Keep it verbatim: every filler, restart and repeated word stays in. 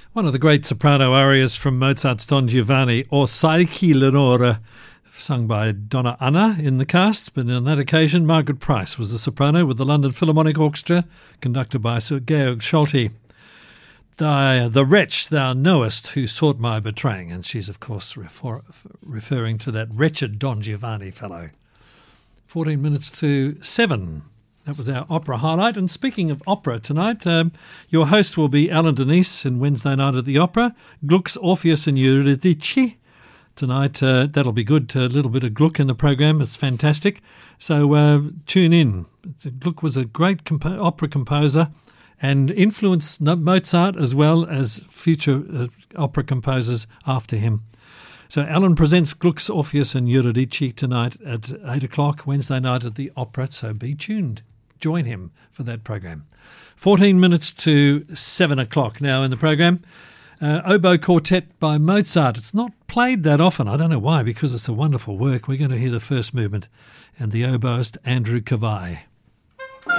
One of the great soprano arias from Mozart's Don Giovanni, or Psyche Lenore, sung by Donna Anna in the cast, but on that occasion Margaret Price was the soprano with the London Philharmonic Orchestra, conducted by Sir Georg Scholti. The, the wretch thou knowest who sought my betraying, and she's of course refer, referring to that wretched Don Giovanni fellow. fourteen minutes to seven. That was our opera highlight. And speaking of opera tonight, um, your host will be Alan Denise in Wednesday Night at the Opera. Gluck's Orpheus and Eurydice. Tonight, uh, that'll be good. A little bit of Gluck in the program. It's fantastic. So uh, tune in. Gluck was a great compo- opera composer and influenced Mozart as well as future uh, opera composers after him. So Alan presents Gluck's Orpheus and Eurydice tonight at eight o'clock, Wednesday night at the Opera, so be tuned. Join him for that program. fourteen minutes to seven o'clock now in the program. Uh, Oboe Quartet by Mozart. It's not played that often. I don't know why, because it's a wonderful work. We're going to hear the first movement and the oboist Andrew Kavai.